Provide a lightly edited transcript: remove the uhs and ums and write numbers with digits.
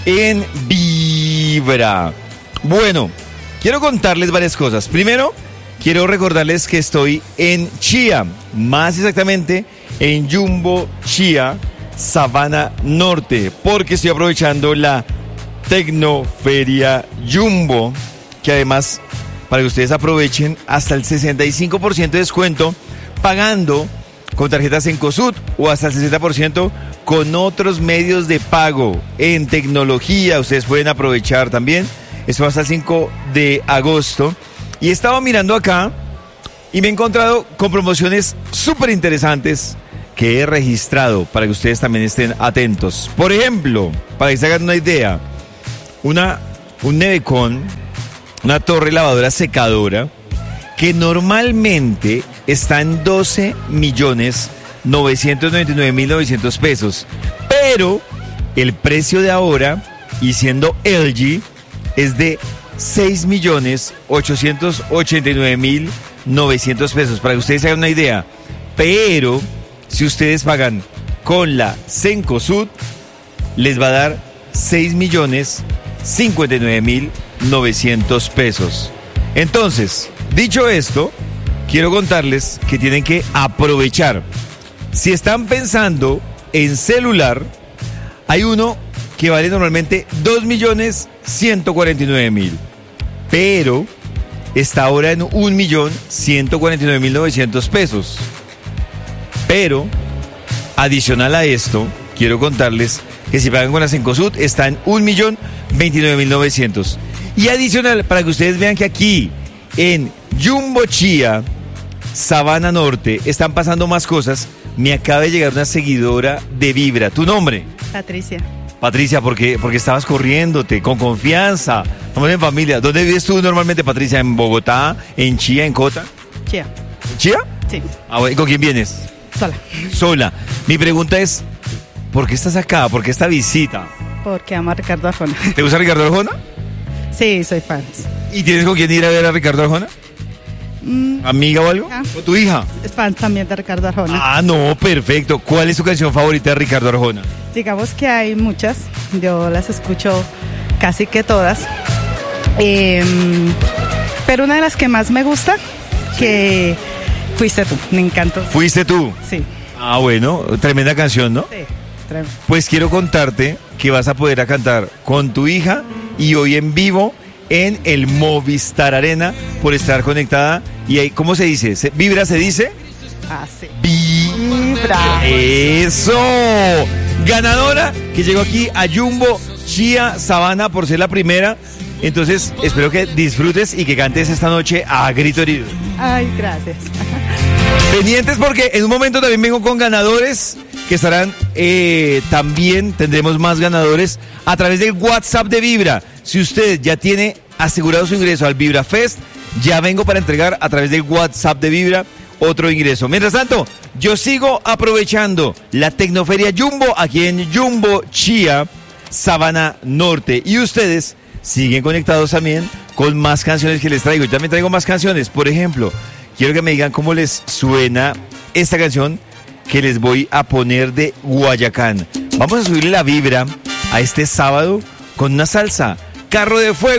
en Vibra. Bueno, quiero contarles varias cosas. Primero, quiero recordarles que estoy en Chía, más exactamente en Jumbo Chía, Sabana Norte, porque estoy aprovechando la Tecnoferia Jumbo, que además, para que ustedes aprovechen, hasta el 65% de descuento pagando con tarjetas Cencosud o hasta el 60% con otros medios de pago en tecnología. Ustedes pueden aprovechar también. Esto va hasta el 5 de agosto. Y he estado mirando acá y me he encontrado con promociones súper interesantes que he registrado para que ustedes también estén atentos. Por ejemplo, para que se hagan una idea, un Nevecon, una torre lavadora secadora, que normalmente está en 12.999.900 pesos. Pero el precio de ahora, y siendo LG, es de 6.889.900 pesos, para que ustedes se hagan una idea. Pero si ustedes pagan con la Cencosud, les va a dar 6.059.900 pesos. Entonces, dicho esto, quiero contarles que tienen que aprovechar. Si están pensando en celular, hay uno que vale normalmente 2.149.000, pero está ahora en 1.149.900 pesos. Pero, adicional a esto, quiero contarles que si pagan con la Cencosud está en 1.029.900. Y adicional, para que ustedes vean que aquí, en Jumbo Chía, Sabana Norte, están pasando más cosas. Me acaba de llegar una seguidora de Vibra. ¿Tu nombre? Patricia. Patricia, porque estabas corriéndote, con confianza. Estamos en familia. ¿Dónde vives tú normalmente, Patricia? ¿En Bogotá? ¿En Chía? ¿En Cota? Chía. ¿Chía? Sí. Ah, bueno, ¿y con quién vienes? Sola. Sola. Mi pregunta es, ¿por qué estás acá? ¿Por qué esta visita? Porque amo a Ricardo Arjona. ¿Te gusta Ricardo Arjona? Sí, soy fan. ¿Y tienes con quién ir a ver a Ricardo Arjona? ¿Amiga o algo? ¿O tu hija? Es fan también de Ricardo Arjona. Ah, no, perfecto. ¿Cuál es tu canción favorita de Ricardo Arjona? Digamos que hay muchas. Yo las escucho casi que todas. Pero una de las que más me gusta, que Fuiste tú, me encantó. ¿Fuiste tú? Sí. Ah, bueno, tremenda canción, ¿no? Sí, tremendo. Pues quiero contarte que vas a poder cantar con tu hija y hoy en vivo en el Movistar Arena por estar conectada. Y ahí, ¿cómo se dice? ¿Vibra se dice? Ah, sí. Vibra. ¡Eso! Ganadora que llegó aquí a Jumbo Chía Sabana por ser la primera. Entonces, espero que disfrutes y que cantes esta noche a grito herido. Ay, gracias. Pendientes porque en un momento también vengo con ganadores que estarán, también tendremos más ganadores a través del WhatsApp de Vibra. Si usted ya tiene asegurado su ingreso al Vibra Fest, ya vengo para entregar a través del WhatsApp de Vibra otro ingreso. Mientras tanto, yo sigo aprovechando la Tecnoferia Jumbo aquí en Jumbo Chía, Sabana Norte. Y ustedes siguen conectados también con más canciones que les traigo. Yo también traigo más canciones. Por ejemplo, quiero que me digan cómo les suena esta canción que les voy a poner de Guayacán. Vamos a subirle la vibra a este sábado con una salsa. Carro de Fuego.